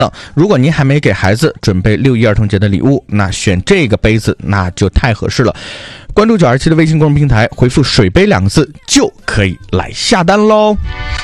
如果您还没给孩子准备6·1儿童节的礼物，那选这个杯子那就太合适了。关注927的微信公众平台，回复水杯2个字就可以来下单喽。